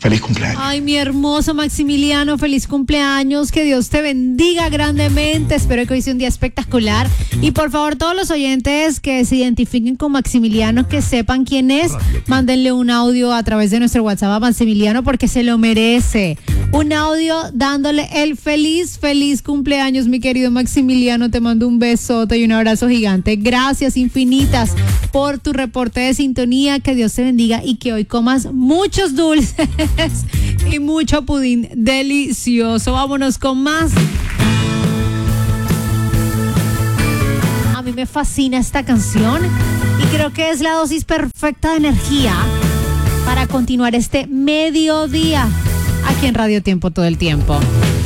Feliz cumpleaños. Ay, mi hermoso Maximiliano, feliz cumpleaños, que Dios te bendiga grandemente, espero que hoy sea un día espectacular y por favor todos los oyentes que se identifiquen con Maximiliano, que sepan quién es, mándenle un audio a través de nuestro WhatsApp a Maximiliano porque se lo merece, un audio dándole el feliz cumpleaños, mi querido Maximiliano, te mando un besote y un abrazo gigante, gracias infinitas por tu reporte de sintonía, que Dios te bendiga y que hoy comas muchos dulces y mucho pudín delicioso. Vámonos con más. A mí me fascina esta canción y creo que es la dosis perfecta de energía para continuar este mediodía aquí en Radio Tiempo todo el tiempo.